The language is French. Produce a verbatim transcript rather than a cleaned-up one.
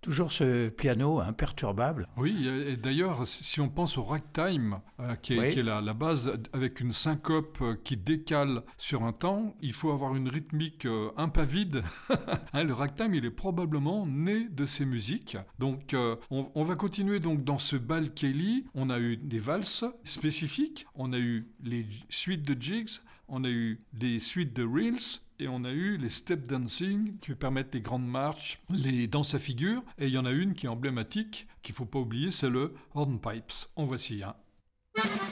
Toujours ce piano imperturbable. Oui, et d'ailleurs, si on pense au ragtime, euh, qui est, Oui. qui est la, la base, avec une syncope euh, qui décale sur un temps, il faut avoir une rythmique euh, impavide. Hein, le ragtime, il est probablement né de ces musiques. Donc, euh, on, on va continuer donc dans ce bal Kelly. On a eu des valses spécifiques, on a eu les suites de jigs, on a eu des suites de reels, et on a eu les step dancing qui permettent les grandes marches, les danses à figure. Et il y en a une qui est emblématique, qu'il ne faut pas oublier, c'est le hornpipes. En voici un.